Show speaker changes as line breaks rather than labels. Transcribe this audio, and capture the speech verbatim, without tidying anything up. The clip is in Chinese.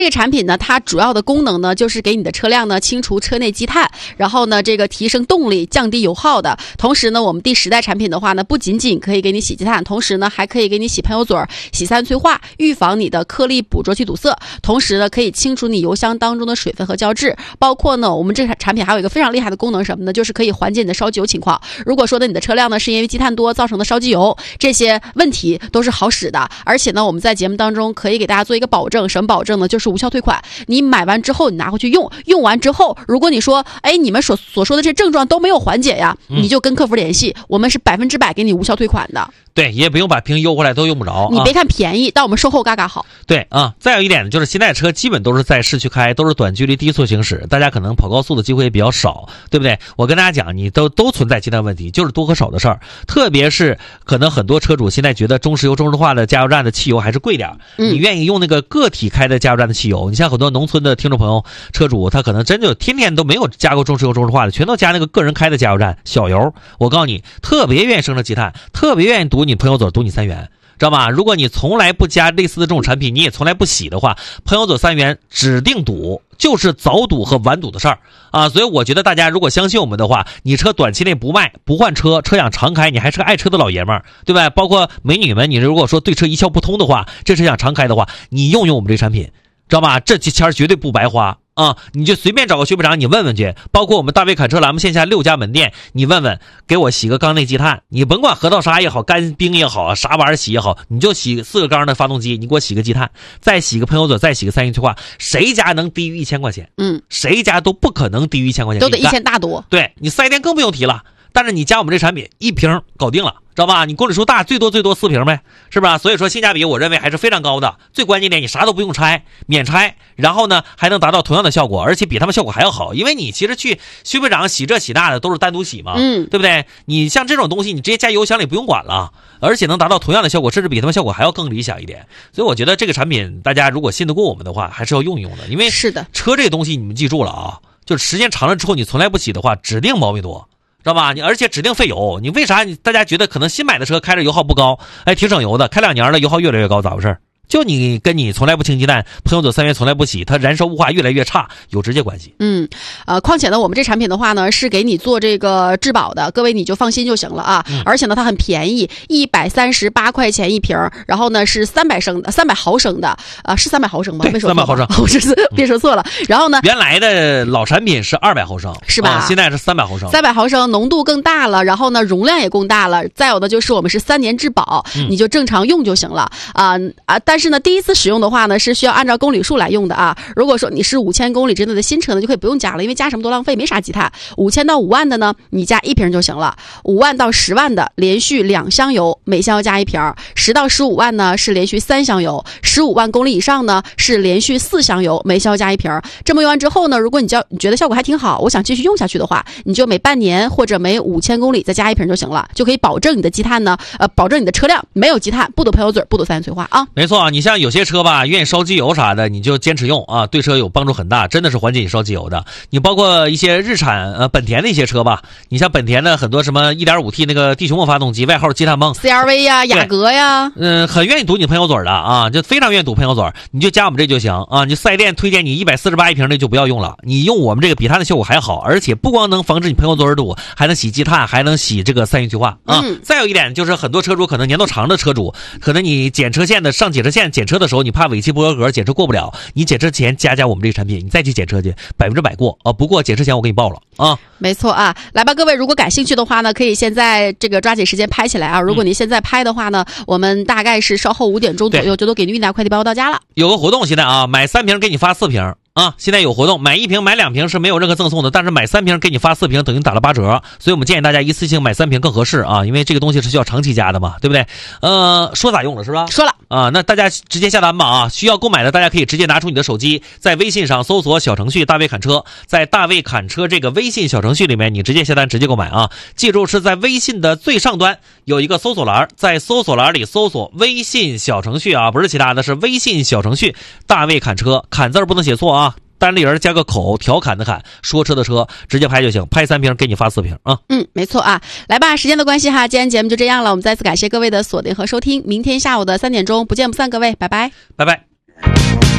这个产品呢，它主要的功能呢，就是给你的车辆呢清除车内积碳，然后呢，这个提升动力、降低油耗的。同时呢，我们第十代产品的话呢，不仅仅可以给你洗积碳，同时呢，还可以给你洗喷油嘴、洗三催化，预防你的颗粒捕捉器堵塞。同时呢，可以清除你油箱当中的水分和胶质。包括呢，我们这个产品还有一个非常厉害的功能，什么呢？就是可以缓解你的烧机油情况。如果说呢，你的车辆呢是因为积碳多造成的烧机油，这些问题都是好使的。而且呢，我们在节目当中可以给大家做一个保证，什么保证呢？就是无效退款。你买完之后你拿回去用，用完之后如果你说哎你们所所说的这症状都没有缓解呀、嗯、你就跟客服联系，我们是百分之百给你无效退款的。
对，也不用把屏邮回来，都用不着。
你别看便宜、啊、但我们售后嘎嘎好。
对啊，再有一点就是现在车基本都是在市区开，都是短距离低速行驶，大家可能跑高速的机会也比较少，对不对？我跟大家讲，你都都存在积碳问题，就是多和少的事儿。特别是可能很多车主现在觉得中石油中石化的加油站的汽油还是贵点、嗯、你愿意用那个个体开的加油站的汽油。你像很多农村的听众朋友车主，他可能真就天天都没有加过中石油中石化的，全都加那个个人开的加油站小油。我告诉你，特别愿意生成积碳，特别愿意堵你喷油嘴，堵你三元，知道吧？如果你从来不加类似的这种产品，你也从来不洗的话，喷油嘴三元指定堵，就是早堵和晚堵的事儿啊！所以我觉得大家如果相信我们的话，你车短期内不卖不换车，车想常开，你还是个爱车的老爷们儿，对吧？包括美女们，你如果说对车一窍不通的话，这车想常开的话，你用用我们这产品，知道吧？这钱绝对不白花啊！你就随便找个修配厂，你问问去，包括我们大卫侃车栏目线下六家门店，你问问，给我洗个缸内积碳，你甭管核桃沙也好，干冰也好，啥玩意儿洗也好，你就洗四个缸的发动机，你给我洗个积碳，再洗个喷油嘴，再洗个三元催化，谁家能低于一千块钱？嗯，谁家都不可能低于一千块钱，
都得一千大多。
对，你四 S 店更不用提了。但是你加我们这产品一瓶搞定了，知道吧？你公里数大，最多最多四瓶呗，是吧？所以说性价比我认为还是非常高的。最关键点，你啥都不用拆，免拆，然后呢还能达到同样的效果，而且比他们效果还要好。因为你其实去修配厂洗这洗那的都是单独洗嘛，嗯，对不对？你像这种东西，你直接加油箱里不用管了，而且能达到同样的效果，甚至比他们效果还要更理想一点。所以我觉得这个产品大家如果信得过我们的话，还是要用一用的。因为
是的，
车这个东西你们记住了啊，就是时间长了之后你从来不洗的话，指定毛病多。知道吧？你而且指定费油，你为啥你大家觉得可能新买的车开着油耗不高，哎，挺省油的，开两年了油耗越来越高，咋回事？就你跟你从来不清鸡蛋，喷油嘴三元从来不洗，它燃烧雾化越来越差有直接关系。
嗯，呃，况且呢，我们这产品的话呢，是给你做这个质保的，各位你就放心就行了啊。嗯、而且呢，它很便宜，一百三十八块钱一瓶，然后呢是三百升的，三百毫升的，啊、呃，是三百毫升吗？
对，三百毫升，
我这是别说错了。嗯、然后呢，
原来的老产品是二百毫升，
是吧？
啊、现在是三百毫升，
三百毫升浓度更大了，然后呢容量也更大了。再有的就是我们是三年质保，嗯、你就正常用就行了啊啊！但是呢，第一次使用的话呢，是需要按照公里数来用的啊。如果说你是五千公里之内的新车呢，就可以不用加了，因为加什么多浪费，没啥积碳。五千到五万的呢，你加一瓶就行了。五万到十万的连续两箱油，每箱油加一瓶。十到十五万呢是连续三箱油，十五万公里以上呢是连续四箱油，每箱油加一瓶。这么用完之后呢，如果你叫你觉得效果还挺好，我想继续用下去的话，你就每半年或者每五千公里再加一瓶就行了，就可以保证你的积碳呢，呃，保证你的车辆没有积碳，不堵喷油嘴，不堵三元催化啊。
没错啊，你像有些车吧，愿意烧机油啥的，你就坚持用啊，对车有帮助很大，真的是缓解你烧机油的。你包括一些日产呃本田的一些车吧，你像本田的很多什么 一点五 T 那个地球梦发动机，外号积碳梦
，C R V 呀、雅阁呀，
嗯、呃，很愿意堵你喷油嘴的啊，就非常愿意堵喷油嘴，你就加我们这就行啊。你四 S 店推荐你一百四十八一瓶的就不要用了，你用我们这个比它的效果还好，而且不光能防止你喷油嘴堵，还能洗积碳，还能洗这个三元催化啊。嗯、再有一点就是很多车主可能年头长的车主，可能你检车线的上检车线检车的时候，你怕尾气不合格检测过不了，你检测前加加我们这个产品，你再去检测去，百分之百过啊！不过检测前我给你报了啊。
没错啊，来吧，各位，如果感兴趣的话呢，可以现在这个抓紧时间拍起来啊！如果您现在拍的话呢，嗯、我们大概是稍后五点钟左右就都给您运达快递包到家了。
有个活动现在啊，买三瓶给你发四瓶。啊，现在有活动，买一瓶买两瓶是没有任何赠送的，但是买三瓶给你发四瓶，等于打了八折，所以我们建议大家一次性买三瓶更合适啊，因为这个东西是需要长期加的嘛，对不对？呃，说咋用了是吧？
说了
啊，那大家直接下单吧啊！需要购买的大家可以直接拿出你的手机，在微信上搜索小程序大卫侃车，在大卫侃车这个微信小程序里面，你直接下单直接购买啊！记住是在微信的最上端有一个搜索栏，在搜索栏里搜索微信小程序啊，不是其他的，是微信小程序大卫侃车，侃字儿不能写错啊。单立人加个口，调侃的侃，说车的车，直接拍就行，拍三瓶给你发四瓶啊。
嗯，没错啊。来吧，时间的关系哈，今天节目就这样了，我们再次感谢各位的锁定和收听，明天下午的三点钟不见不散，各位，拜拜，
拜拜。